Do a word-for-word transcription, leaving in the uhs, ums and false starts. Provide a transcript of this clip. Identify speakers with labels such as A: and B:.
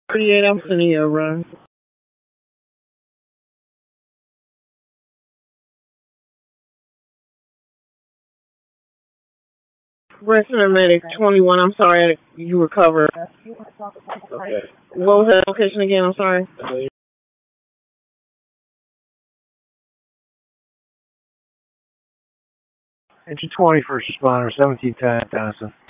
A: thirty-eight, I'm sending you a run. Resident Medic twenty-one, I'm sorry, you recovered. Okay. What was that location again? I'm sorry.
B: Entry twenty, first responder, seventeen ten, Dennison.